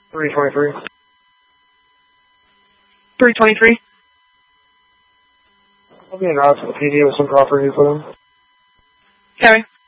323. 323. I'll be in route to the PD with some proper info. Carry.